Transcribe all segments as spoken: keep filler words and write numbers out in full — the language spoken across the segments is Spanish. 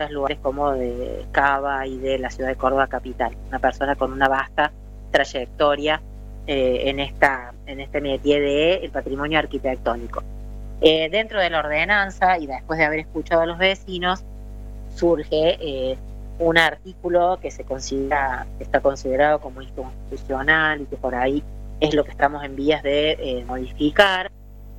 lugares como de Cava y de la ciudad de Córdoba capital. Una persona con una vasta trayectoria eh, en esta en este métier de el patrimonio arquitectónico. Eh, dentro de la ordenanza, y después de haber escuchado a los vecinos, surge eh, un artículo que se considera, que está considerado como inconstitucional y que por ahí es lo que estamos en vías de eh, modificar,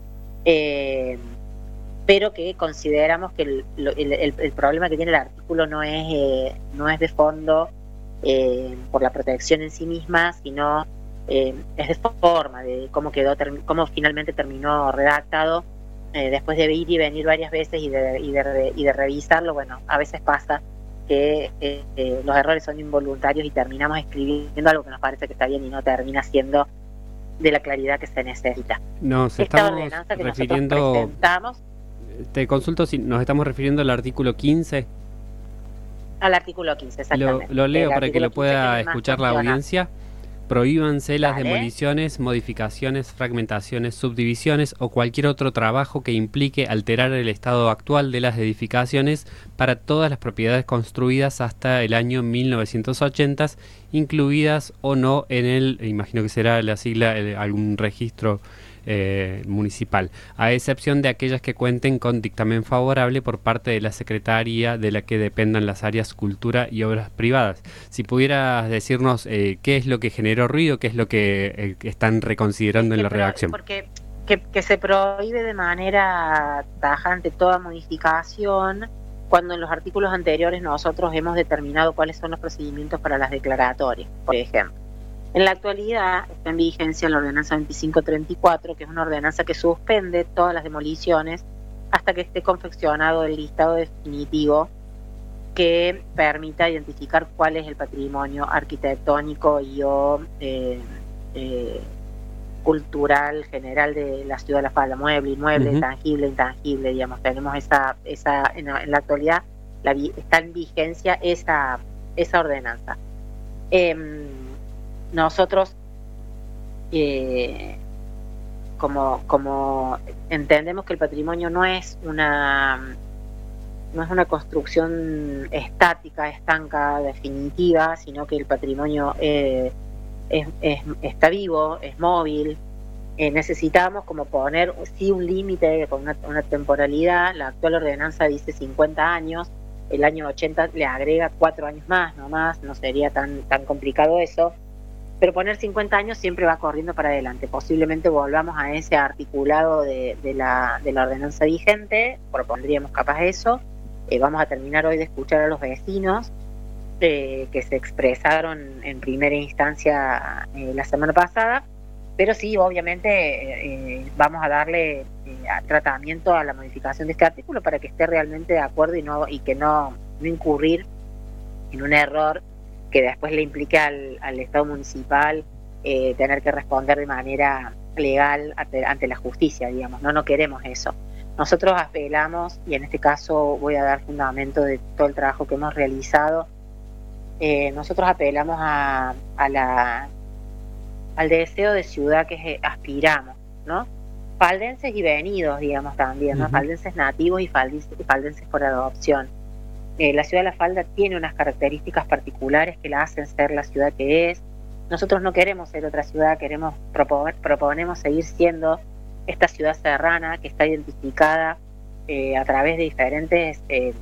eh, pero que consideramos que el, el, el, el problema que tiene el artículo no es, eh, no es de fondo eh, por la protección en sí misma, sino eh, es de forma, de cómo quedó, cómo finalmente terminó redactado. Eh, después de ir y venir varias veces y de, y, de, y de revisarlo, bueno, a veces pasa que eh, eh, los errores son involuntarios y terminamos escribiendo algo que nos parece que está bien y no termina siendo de la claridad que se necesita. Nos Esta estamos ordenanza que refiriendo, nosotros presentamos... Te consulto si nos estamos refiriendo al artículo quince. Al artículo quince, exactamente. Lo, lo leo el para que lo pueda que escuchar la audiencia. Prohíbanse las Dale. demoliciones, modificaciones, fragmentaciones, subdivisiones o cualquier otro trabajo que implique alterar el estado actual de las edificaciones para todas las propiedades construidas hasta el año mil novecientos ochenta, incluidas o no en el, imagino que será la sigla, el, algún registro eh, municipal, a excepción de aquellas que cuenten con dictamen favorable por parte de la Secretaría de la que dependan las áreas cultura y obras privadas. Si pudieras decirnos eh, qué es lo que generó ruido, qué es lo que eh, están reconsiderando es que en la pro, redacción. Porque que, que se prohíbe de manera tajante toda modificación, cuando en los artículos anteriores nosotros hemos determinado cuáles son los procedimientos para las declaratorias, por ejemplo. En la actualidad está en vigencia la ordenanza veinticinco treinta y cuatro, que es una ordenanza que suspende todas las demoliciones hasta que esté confeccionado el listado definitivo que permita identificar cuál es el patrimonio arquitectónico y o eh, eh, cultural general de la ciudad de La Falda, mueble, inmueble, uh-huh. tangible, intangible, digamos. Tenemos esa, esa en, en la actualidad la, está en vigencia esa, esa ordenanza. Eh, Nosotros, eh, como, como entendemos que el patrimonio no es una no es una construcción estática, estanca, definitiva, sino que el patrimonio eh, es, es, está vivo, es móvil. Eh, necesitamos como poner sí un límite con una, una temporalidad. La actual ordenanza dice cincuenta años, el año ochenta le agrega cuatro años más, no más, no sería tan, tan complicado eso. Pero poner cincuenta años siempre va corriendo para adelante. Posiblemente volvamos a ese articulado de, de, la, de la ordenanza vigente, propondríamos capaz eso. Eh, vamos a terminar hoy de escuchar a los vecinos eh, que se expresaron en primera instancia eh, la semana pasada, pero sí, obviamente eh, vamos a darle eh, tratamiento a la modificación de este artículo para que esté realmente de acuerdo y, no, y que no, no incurrir en un error que después le implique al, al Estado municipal eh, tener que responder de manera legal ante, ante la justicia, digamos. No, no queremos eso. Nosotros apelamos, y en este caso voy a dar fundamento de todo el trabajo que hemos realizado, eh, nosotros apelamos a, a la, al deseo de ciudad que aspiramos, ¿no? Faldenses y venidos, digamos, también, ¿no? Uh-huh. Faldenses nativos y faldenses, faldenses por adopción. Eh, la ciudad de La Falda tiene unas características particulares que la hacen ser la ciudad que es. Nosotros no queremos ser otra ciudad, queremos proponer, proponemos seguir siendo esta ciudad serrana que está identificada eh, a través de diferentes eh,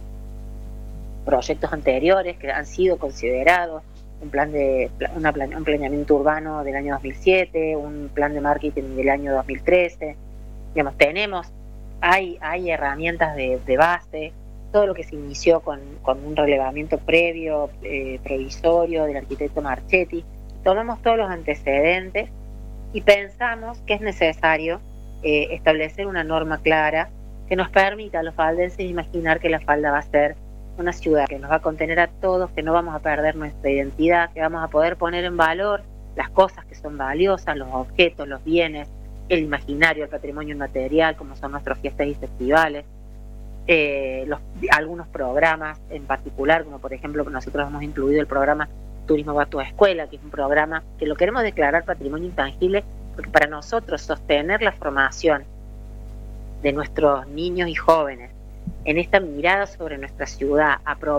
proyectos anteriores que han sido considerados, un plan de una plan, un planeamiento urbano del año dos mil siete, un plan de marketing del año dos mil trece. Digamos, tenemos, hay, hay herramientas de, de base. Todo lo que se inició con, con un relevamiento previo, eh, provisorio del arquitecto Marchetti, tomamos todos los antecedentes y pensamos que es necesario eh, establecer una norma clara que nos permita a los faldenses imaginar que La Falda va a ser una ciudad que nos va a contener a todos, que no vamos a perder nuestra identidad, que vamos a poder poner en valor las cosas que son valiosas, los objetos, los bienes, el imaginario, el patrimonio inmaterial, como son nuestras fiestas y festivales. Eh, los, algunos programas en particular, como por ejemplo nosotros hemos incluido el programa Turismo va a tu escuela, que es un programa que lo queremos declarar patrimonio intangible, porque para nosotros sostener la formación de nuestros niños y jóvenes en esta mirada sobre nuestra ciudad,